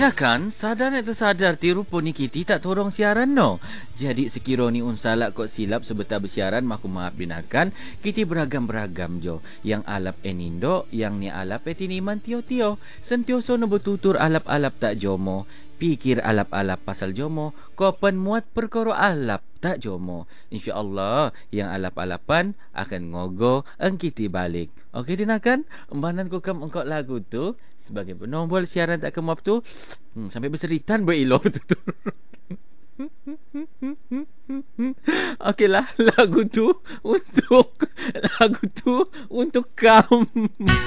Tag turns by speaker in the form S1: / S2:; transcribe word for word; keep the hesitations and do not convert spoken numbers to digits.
S1: Dinakan, sadar nak tersadar ti rupa ni kiti tak torong siaran no. Jadi sekiro ni unsalak kok silap sebetar bersiaran maku maaf dinakan, kiti beragam-beragam jo. Yang alap enindo, yang ni alap etiniman tio-tio. Sentioso no bertutur alap-alap tak jomo. Pikir alap-alap pasal jomo, kopen muat perkara alap tak jomo. InsyaAllah yang alap-alapan akan ngogo engkiti balik. Okey dinakan, embanan ko kam engkau lagu tu sebagai penombol siaran tak kemap tu hmm, sampai berseritan berilo betul-betul. Okeylah, lagu tu untuk lagu tu untuk kamu.